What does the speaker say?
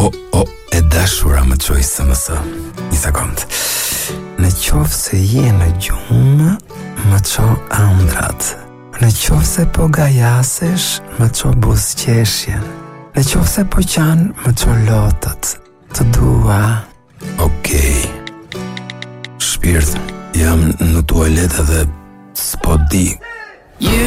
E dashura më qoj SMS. Një sekund. Në qofë se je në gjumë, më qo andrat. Në qofë se po gajasesh, më qo buzqeshjen. Në qofë se po qanë, më qo lotët. Të dua. Okej. Shpirt, jam në tualet edhe s'po di.